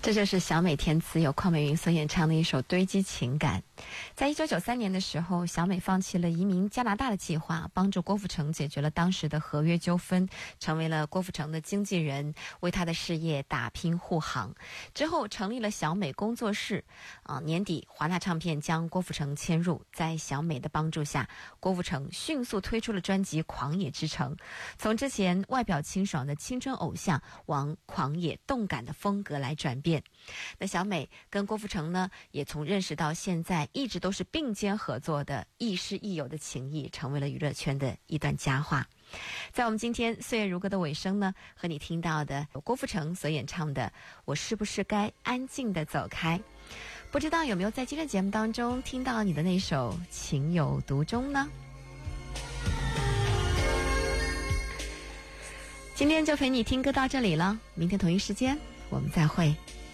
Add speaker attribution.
Speaker 1: 这就是小美填词由邝美云所演唱的一首《堆积情感》。在1993年的时候，小美放弃了移民加拿大的计划，帮助郭富城解决了当时的合约纠纷，成为了郭富城的经纪人，为他的事业打拼护航。之后成立了小美工作室，年底华纳唱片将郭富城签入，在小美的帮助下，郭富城迅速推出了专辑《狂野之城》，从之前外表清爽的青春偶像往狂野动感的风格来转变。那小美跟郭富城呢，也从认识到现在一直都是并肩合作的亦师亦友的情谊，成为了娱乐圈的一段佳话。在我们今天岁月如歌的尾声呢，和你听到的郭富城所演唱的《我是不是该安静地走开》。不知道有没有在今天节目当中听到你的那首情有独钟呢？今天就陪你听歌到这里了，明天同一时间我们再会。